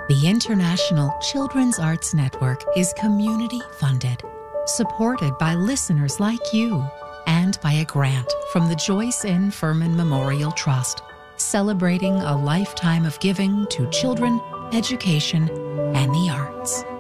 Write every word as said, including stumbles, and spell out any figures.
The International Children's Arts Network is community funded, supported by listeners like you, and by a grant from the Joyce N. Furman Memorial Trust, celebrating a lifetime of giving to children, education, and the arts.